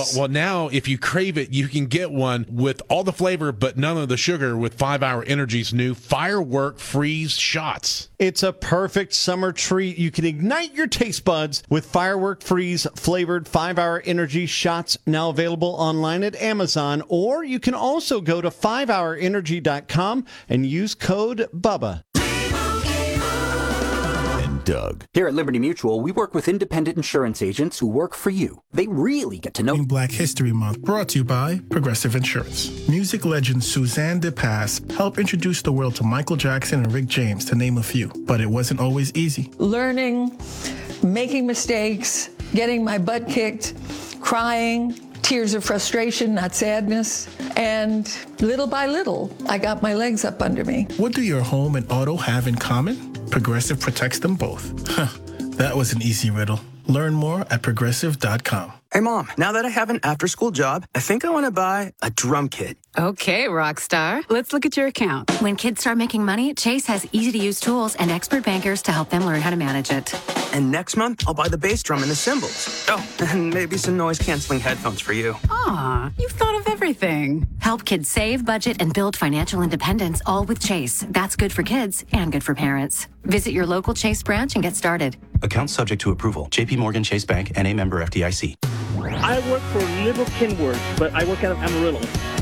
Well, now if you crave it, you can get one with all the flavor but none of the sugar with 5-Hour Energy's new Firework Freeze shots. It's a perfect summer treat. You can ignite your taste buds with Firework Freeze flavored 5-Hour Energy shots, now available online at Amazon, or you can also go to 5hourenergy.com and use code BUBBA. Doug. Here at Liberty Mutual, we work with independent insurance agents who work for you. They really get to know Black History Month, brought to you by Progressive Insurance. Music legend Suzanne DePass helped introduce the world to Michael Jackson and Rick James, to name a few. But it wasn't always easy. Learning, making mistakes, getting my butt kicked, crying, tears of frustration, not sadness. And little by little, I got my legs up under me. What do your home and auto have in common? Progressive protects them both. Huh, that was an easy riddle. Learn more at Progressive.com. Hey, Mom, now that I have an after-school job, I think I want to buy a drum kit. Okay, rock star. Let's look at your account. When kids start making money, Chase has easy-to-use tools and expert bankers to help them learn how to manage it. And next month, I'll buy the bass drum and the cymbals. Oh, and maybe some noise-canceling headphones for you. Aw, you've thought of everything. Help kids save, budget, and build financial independence, all with Chase. That's good for kids and good for parents. Visit your local Chase branch and get started. Account subject to approval. J.P. Morgan Chase Bank, N.A. member FDIC. I work for Liberal Kenworth, but I work out of Amarillo.